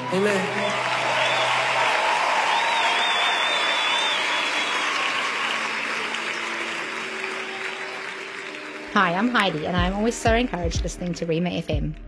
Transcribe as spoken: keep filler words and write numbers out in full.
Amen. Hi, I'm Heidi, and I'm always so encouraged listening to Rema F M.